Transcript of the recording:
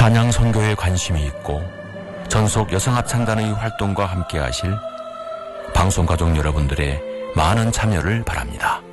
찬양 선교에 관심이 있고 전속 여성합창단의 활동과 함께 하실 방송가족 여러분들의 많은 참여를 바랍니다.